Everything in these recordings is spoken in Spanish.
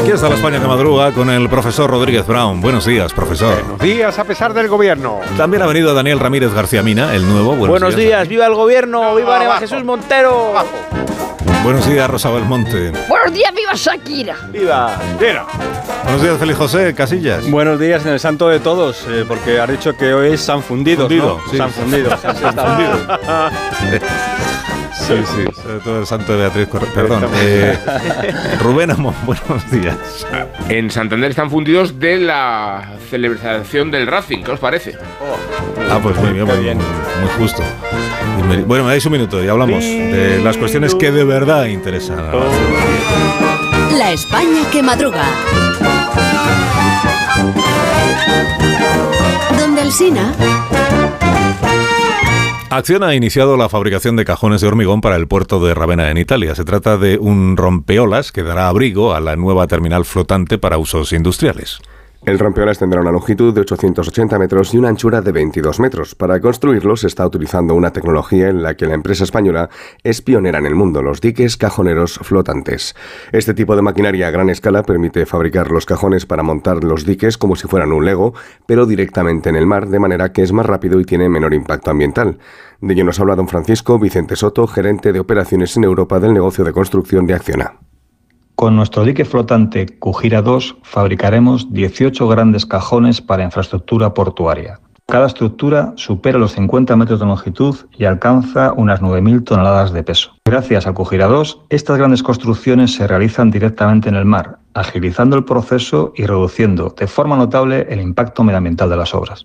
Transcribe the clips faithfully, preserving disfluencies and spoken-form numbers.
Aquí está la España que madruga con el profesor Rodríguez Brown. Buenos días, profesor. Buenos días, a pesar del gobierno. También ha venido Daniel Ramírez García Mina, el nuevo. Buenos, Buenos días, días. ¡Viva el gobierno! No, ¡viva Eva Jesús Montero! Abajo. Buenos días, Rosa Belmonte. Buenos días, viva Shakira. ¡Viva! Mira. Buenos días, Félix José Casillas. Buenos días en el santo de todos, eh, porque has dicho que hoy es San Fundido, Fundido, ¿no? sí. San Fundido. San Fundido. Sí, sí, sobre todo el santo de Beatriz Corre... Perdón. Eh, Rubén Amón, buenos días. En Santander están fundidos de la celebración del Racing, ¿qué os parece? Ah, pues muy bien, muy, bien. muy justo. Y me, bueno, me dais un minuto y hablamos de las cuestiones que de verdad interesan. La España que madruga. Donde Alsina. Acciona ha iniciado la fabricación de cajones de hormigón para el puerto de Ravenna en Italia. Se trata de un rompeolas que dará abrigo a la nueva terminal flotante para usos industriales. El rompeolas tendrá una longitud de ochocientos ochenta metros y una anchura de veintidós metros. Para construirlo se está utilizando una tecnología en la que la empresa española es pionera en el mundo, los diques cajoneros flotantes. Este tipo de maquinaria a gran escala permite fabricar los cajones para montar los diques como si fueran un Lego, pero directamente en el mar, de manera que es más rápido y tiene menor impacto ambiental. De ello nos habla don Francisco Vicente Soto, gerente de operaciones en Europa del negocio de construcción de Acciona. Con nuestro dique flotante Cujira dos fabricaremos dieciocho grandes cajones para infraestructura portuaria. Cada estructura supera los cincuenta metros de longitud y alcanza unas nueve mil toneladas de peso. Gracias al Cujira dos, estas grandes construcciones se realizan directamente en el mar, agilizando el proceso y reduciendo de forma notable el impacto medioambiental de las obras.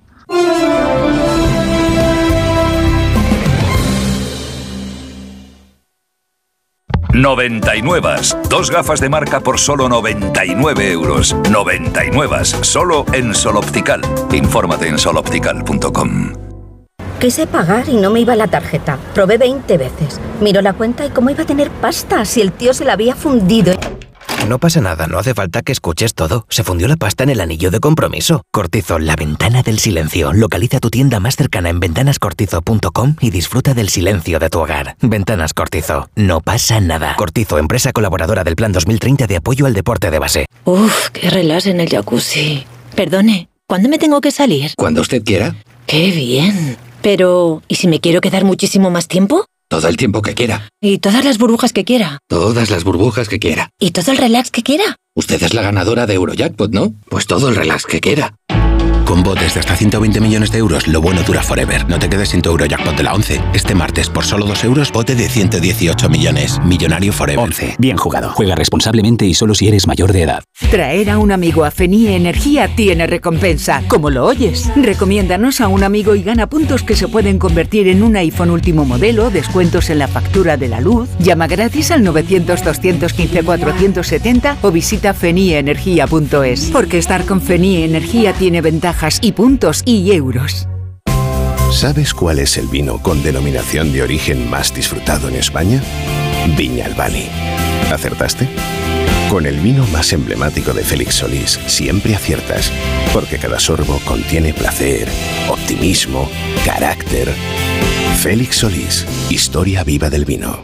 noventa y nueve. Dos gafas de marca por solo noventa y nueve euros. noventa y nueve. Solo en Sol Optical. Infórmate en sol optical punto com. Quise pagar y no me iba la tarjeta. Probé veinte veces. Miró la cuenta y cómo iba a tener pasta si el tío se la había fundido. No pasa nada, no hace falta que escuches todo. Se fundió la pasta en el anillo de compromiso. Cortizo, la ventana del silencio. Localiza tu tienda más cercana en ventanas cortizo punto com y disfruta del silencio de tu hogar. Ventanas Cortizo, no pasa nada. Cortizo, empresa colaboradora del Plan dos mil treinta de apoyo al deporte de base. Uf, qué relax en el jacuzzi. Perdone, ¿cuándo me tengo que salir? Cuando usted quiera. ¡Qué bien! Pero, ¿y si me quiero quedar muchísimo más tiempo? Todo el tiempo que quiera. ¿Y todas las burbujas que quiera? Todas las burbujas que quiera. ¿Y todo el relax que quiera? Usted es la ganadora de Eurojackpot, ¿no? Pues todo el relax que quiera. Con botes de hasta ciento veinte millones de euros, lo bueno dura forever. No te quedes sin tu Eurojackpot de la once. Este martes, por solo dos euros, bote de ciento dieciocho millones. Millonario forever. once. Bien jugado. Juega responsablemente y solo si eres mayor de edad. Traer a un amigo a Fenie Energía tiene recompensa. Como lo oyes. Recomiéndanos a un amigo y gana puntos que se pueden convertir en un iPhone último modelo, descuentos en la factura de la luz. Llama gratis al novecientos, doscientos quince, cuatrocientos setenta o visita fenie energía punto es. Porque estar con Fenie Energía tiene ventajas y puntos y euros. ¿Sabes cuál es el vino con denominación de origen más disfrutado en España? Viña Albani. ¿Acertaste? Con el vino más emblemático de Félix Solís siempre aciertas, porque cada sorbo contiene placer, optimismo, carácter. Félix Solís, historia viva del vino.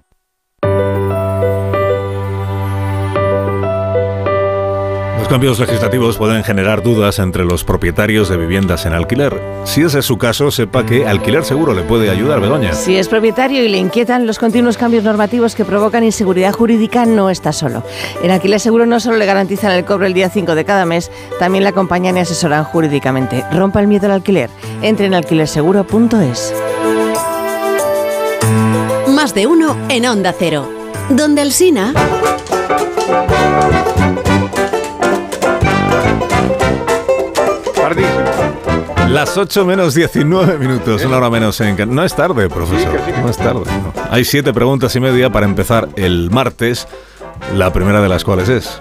Los cambios legislativos pueden generar dudas entre los propietarios de viviendas en alquiler. Si ese es su caso, sepa que Alquiler Seguro le puede ayudar, Begoña. Si es propietario y le inquietan los continuos cambios normativos que provocan inseguridad jurídica, no está solo. En Alquiler Seguro no solo le garantizan el cobro el día cinco de cada mes, también le acompañan y asesoran jurídicamente. Rompa el miedo al alquiler. Entre en alquiler seguro punto es. Más de uno en Onda Cero. Donde Alsina. Las ocho menos diecinueve minutos, una hora menos en... No es tarde, profesor, no es tarde. No. Hay siete preguntas y media para empezar el martes, la primera de las cuales es...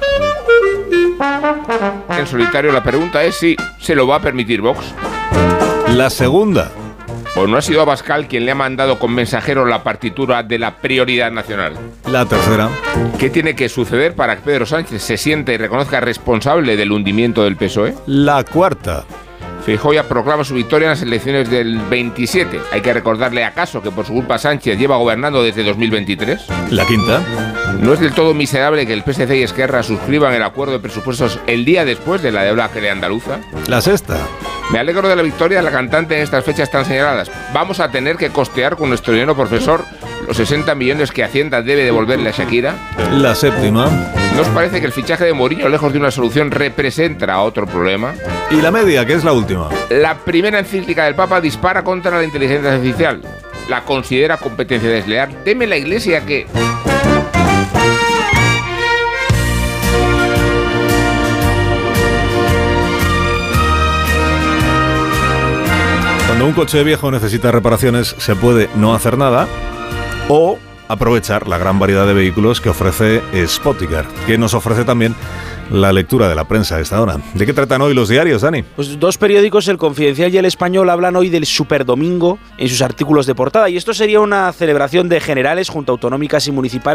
En solitario la pregunta es si se lo va a permitir Vox. La segunda... Pues no ha sido Abascal quien le ha mandado con mensajero la partitura de la prioridad nacional. La tercera. ¿Qué tiene que suceder para que Pedro Sánchez se sienta y reconozca responsable del hundimiento del P S O E? La cuarta. Feijóo ya proclama su victoria en las elecciones del veintisiete. Hay que recordarle acaso que por su culpa Sánchez lleva gobernando desde dos mil veintitrés. La quinta. No es del todo miserable que el P S C y Esquerra suscriban el acuerdo de presupuestos el día después de la debacle andaluza. La sexta. Me alegro de la victoria de la cantante en estas fechas tan señaladas. Vamos a tener que costear con nuestro dinero profesor los sesenta millones que Hacienda debe devolverle a Shakira. La séptima. ¿No os parece que el fichaje de Mourinho, lejos de una solución, representa otro problema? Y la media, que es la última. La primera encíclica del Papa dispara contra la inteligencia artificial. La considera competencia desleal. Teme la Iglesia que... Cuando un coche viejo necesita reparaciones, se puede no hacer nada o aprovechar la gran variedad de vehículos que ofrece Spoticar, que nos ofrece también la lectura de la prensa a esta hora. ¿De qué tratan hoy los diarios, Dani? Pues dos periódicos, El Confidencial y El Español, hablan hoy del Superdomingo en sus artículos de portada, y esto sería una celebración de generales junto a autonómicas y municipales